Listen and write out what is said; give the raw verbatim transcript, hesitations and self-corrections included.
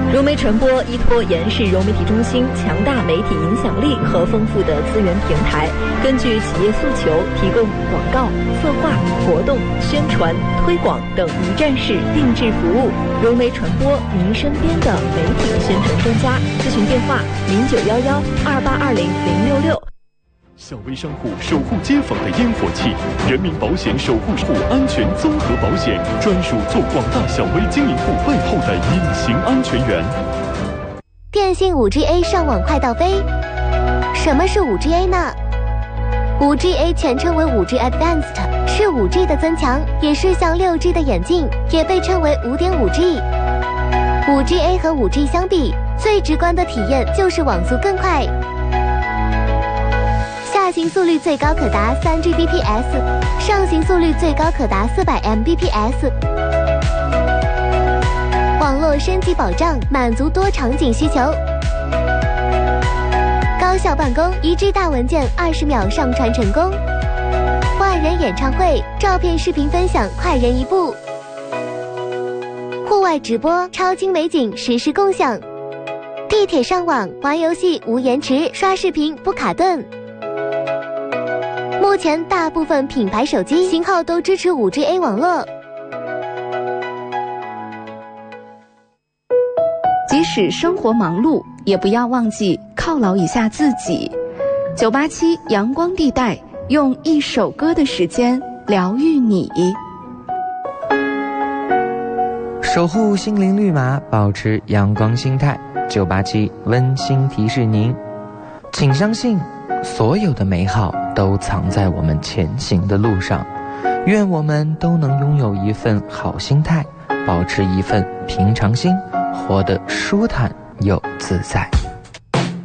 融媒传播依托延世融媒体中心强大媒体影响力和丰富的资源平台，根据企业诉求，提供广告、策划、活动、宣传、推广等一站式定制服务。融媒传播，您身边的媒体宣传专家。咨询电话：零九幺幺二八二零零六六。 小微商户守护街坊的烟火气，人民保险守护户安全综合保险，专属做广大小微经营户背后的隐形安全员。 电信 五 G A 上网快到飞。什么是 五 G A 呢？ 五 G A 全称为 五 G Advanced， 是 五 G 的增强，也是向 六 G 的演进，也被称为 五点五 G。 五 G A 和 五 G 相比，最直观的体验就是网速更快，下行速率最高可达 三 G B P S， 上行速率最高可达 四百 M B P S。 网络升级保障，满足多场景需求。高效办公，一 G 大文件二十秒上传成功。万人演唱会，照片视频分享快人一步。户外直播，超精美景实时共享。地铁上网，玩游戏无延迟，刷视频不卡顿。目前大部分品牌手机型号都支持 五 G A 网络。 即使生活忙碌，也不要忘记犒劳一下自己。九八七阳光地带，用一首歌的时间疗愈你。 守护心灵绿码，保持阳光心态。九八七温馨提示您，请相信所有的美好都藏在我们前行的路上。愿我们都能拥有一份好心态，保持一份平常心，活得舒坦又自在。